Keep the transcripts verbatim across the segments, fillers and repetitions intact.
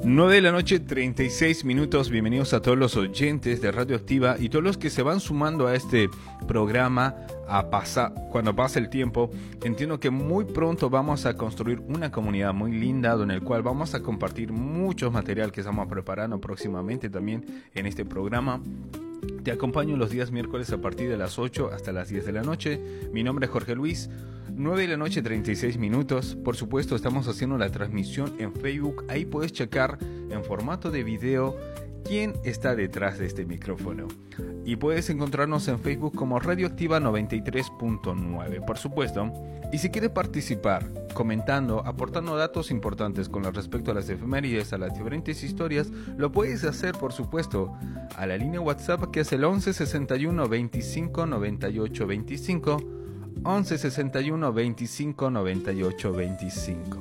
nueve de la noche, treinta y seis minutos. Bienvenidos a todos los oyentes de Radioactiva y todos los que se van sumando a este programa a pasar, cuando pasa el tiempo. Entiendo que muy pronto vamos a construir una comunidad muy linda en el cual vamos a compartir mucho material que estamos preparando próximamente también en este programa. Te acompaño los días miércoles a partir de las ocho hasta las diez de la noche. Mi nombre es Jorge Luis. nueve de la noche, treinta y seis minutos. Por supuesto, estamos haciendo la transmisión en Facebook. Ahí puedes checar en formato de video quién está detrás de este micrófono. Y puedes encontrarnos en Facebook como Radioactiva noventa y tres punto nueve, por supuesto. Y si quieres participar, comentando, aportando datos importantes con respecto a las efemérides, a las diferentes historias, lo puedes hacer, por supuesto, a la línea WhatsApp que es el once sesenta y uno veinticinco noventa y ocho veinticinco. once sesenta y uno veinticinco noventa y ocho veinticinco.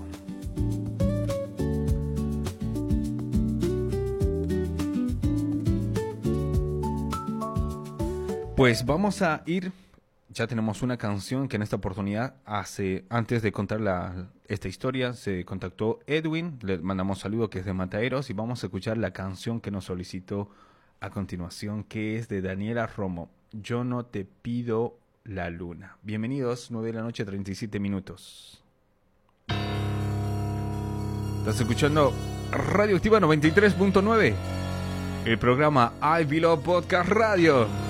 Pues vamos a ir, ya tenemos una canción que en esta oportunidad, hace antes de contar la, esta historia, se contactó Edwin, le mandamos saludo que es de Mataderos y vamos a escuchar la canción que nos solicitó a continuación, que es de Daniela Romo, Yo no te pido la luna. Bienvenidos, nueve de la noche, treinta y siete minutos. Estás escuchando Radioactiva noventa y tres punto nueve, el programa I Below Podcast Radio.